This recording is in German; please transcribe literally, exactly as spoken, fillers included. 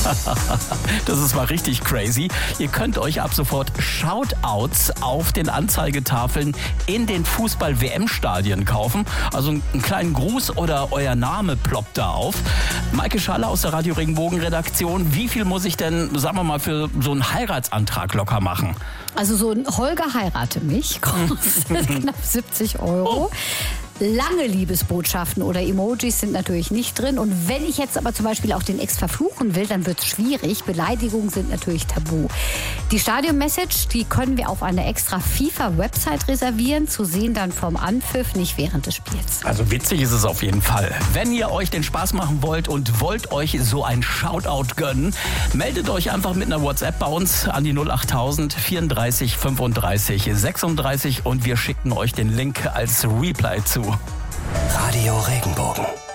Das ist mal richtig crazy. Ihr könnt euch ab sofort Shoutouts auf den Anzeigetafeln in den Fußball-W M-Stadien kaufen. Also einen kleinen Gruß oder euer Name ploppt da auf. Maike Schaller aus der Radio Regenbogen-Redaktion. Wie viel muss ich denn, sagen wir mal, für so einen Heiratsantrag locker machen? Also so ein Holger heirate mich kostet knapp siebzig Euro. Oh. Lange Liebesbotschaften oder Emojis sind natürlich nicht drin. Und wenn ich jetzt aber zum Beispiel auch den Ex verfluchen will, dann wird es schwierig. Beleidigungen sind natürlich tabu. Die Stadion-Message, die können wir auf einer extra FIFA-Website reservieren. Zu sehen dann vom Anpfiff, nicht während des Spiels. Also witzig ist es auf jeden Fall. Wenn ihr euch den Spaß machen wollt und wollt euch so ein Shoutout gönnen, meldet euch einfach mit einer WhatsApp bei uns an die null achttausend vierunddreißig fünfunddreißig sechsunddreißig und wir schicken euch den Link als Reply zu. Radio Regenbogen.